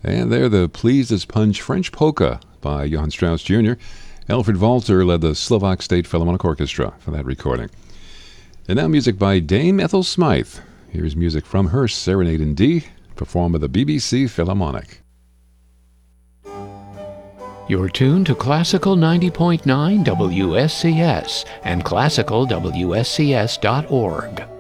And there, the Pleased as Punch French Polka by Johann Strauss Jr. Alfred Walter led the Slovak State Philharmonic Orchestra for that recording. And now music by Dame Ethel Smythe. Here's music from her Serenade in D, performed by the BBC Philharmonic. You're tuned to Classical 90.9 WSCS and classicalwscs.org.